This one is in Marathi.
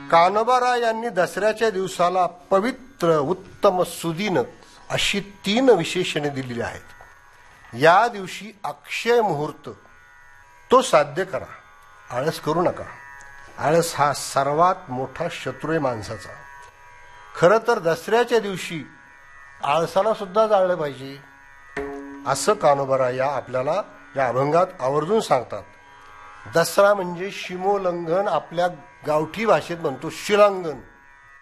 कान्होबाराव यांनी दसऱ्याच्या दिवसाला पवित्र, उत्तम, सुदिन अशी 3 विशेषणे दिलेली आहेत. या दिवशी अक्षय मुहूर्त तो साध्य करा. आळस करू नका. आळस हा सर्वात मोठा शत्रू आहे माणसाचा. खरं तर दसऱ्याच्या दिवशी आळसाला सुद्धा जाळलं पाहिजे असं कान्होबाराव या आपल्याला या अभंगात आवर्जून सांगतात. दसरा म्हणजे शिमोल्लंघन, आपल्या गावठी भाषेत म्हणतो शिलांगण.